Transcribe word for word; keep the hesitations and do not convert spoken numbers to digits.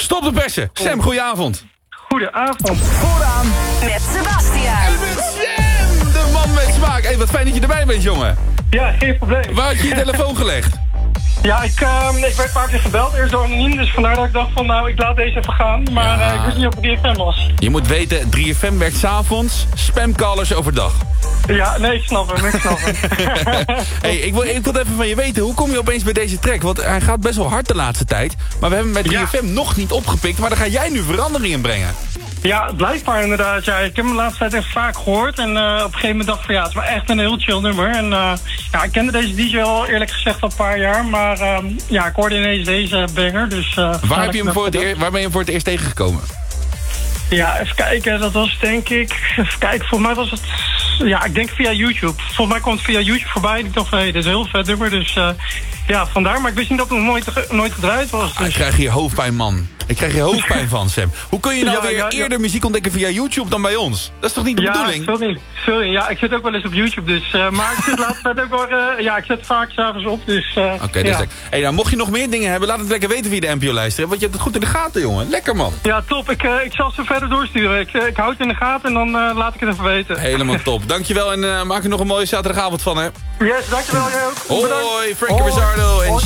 Stop de persen. Sam, goedenavond. Goedenavond. Vooraan. Met Sebastiaan. En met Sam, de man met smaak. Hé, hey, wat fijn dat je erbij bent, jongen. Ja, geen probleem. Waar had je je telefoon gelegd? Ja, ik, uh, ik werd een paar keer gebeld, eerst door anoniem, dus vandaar dat ik dacht van nou, ik laat deze even gaan. Maar Ja. uh, ik wist niet of het drie F M was. Je moet weten, drie F M werkt 's avonds, spamcallers overdag. Ja, nee, ik snap hem, ik snap hem. Hey, ik wil, ik wil even van je weten, hoe kom je opeens bij deze track? Want hij gaat best wel hard de laatste tijd. Maar we hebben hem bij drie F M Ja. nog niet opgepikt, maar dan ga jij nu verandering in brengen. Ja, blijkbaar inderdaad. Ja. Ik heb hem de laatste tijd echt vaak gehoord. En uh, op een gegeven moment dacht ik van ja, het is wel echt een heel chill nummer. En uh, ja, ik kende deze D J al eerlijk gezegd al een paar jaar. Maar um, ja, ik hoorde ineens deze banger. Dus, uh, Waar, heb je hem voor het eer, waar ben je hem voor het eerst tegengekomen? Ja, even kijken. Dat was denk ik... Even kijken, volgens mij was het... Ja, ik denk via YouTube. Volgens mij kwam het via YouTube voorbij. En ik dacht van, hé, dit is een heel vet nummer. Dus uh, ja, vandaar. Maar ik wist niet dat het nog nooit, nooit gedraaid was. Ah, ik Dus. krijg hier hoofdpijn, man. Ik krijg hier hoofdpijn van, Sam. Hoe kun je nou Ja, weer ja, ja. eerder muziek ontdekken via YouTube dan bij ons? Dat is toch niet de Ja, bedoeling? sorry. Sorry. Ja, ik zit ook wel eens op YouTube. Dus, uh, maar ik zit laatst tijd ook wel... Uh, ja, ik zet vaak s'avonds op. Dus, uh, Oké, okay, dat ja. is lekker. Hey, nou, mocht je nog meer dingen hebben, laat het lekker weten via de N P O luisteren. Want je hebt het goed in de gaten, jongen. Lekker, man. Ja, top. Ik, uh, ik zal ze verder doorsturen. Ik, uh, ik hou het in de gaten en dan uh, laat ik het even weten. Helemaal top. Dankjewel en uh, maak er nog een mooie zaterdagavond van, hè. Yes, dankjewel. Jij ook. Bedankt. Hoi, Frankie Rizzardo en